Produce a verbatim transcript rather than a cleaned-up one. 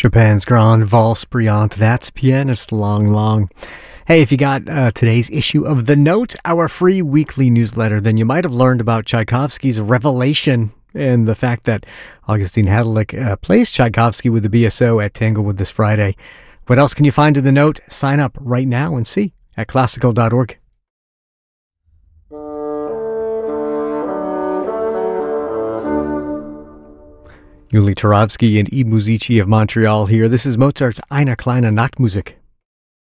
Chopin's Grande Valse Brillante. That's Pianist Lang Lang. Hey, if you got uh, today's issue of The Note, our free weekly newsletter, then you might have learned about Tchaikovsky's Revelation and the fact that Augustine Hadlick uh, plays Tchaikovsky with the B S O at Tanglewood this Friday. What else can you find in The Note? Sign up right now and see at classical dot org. Yuli Turovsky and Yves Musici of Montreal here. This is Mozart's Eine kleine Nachtmusik.